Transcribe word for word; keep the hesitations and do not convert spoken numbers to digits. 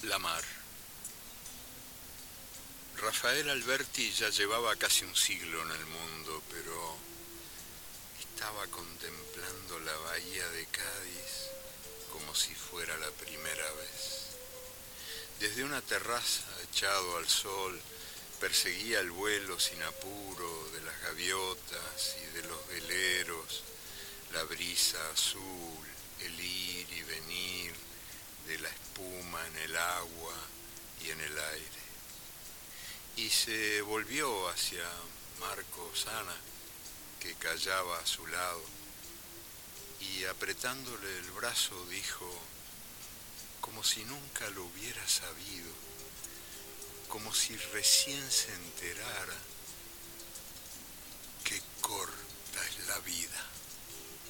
La mar. Rafael Alberti ya llevaba casi un siglo en el mundo, pero estaba contemplando la bahía de Cádiz como si fuera la primera vez. Desde una terraza, echado al sol, perseguía el vuelo sin apuro de las gaviotas y de los veleros, la brisa azul, el ir y venir de la espuma en el agua y en el aire. Y se volvió hacia Marco Sana, que callaba a su lado, y apretándole el brazo dijo, como si nunca lo hubiera sabido, como si recién se enterara, qué corta es la vida.